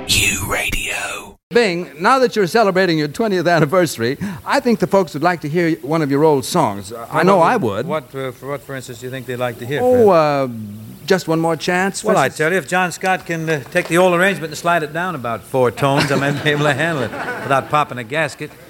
Radio. Bing, now that you're celebrating your 20th anniversary, I think the folks would like to hear one of your old songs. I know I would. For instance, do you think they'd like to hear? Just one more chance? Well, I tell you, if John Scott can take the old arrangement and slide it down about 4 tones, I might be able to handle it without popping a gasket.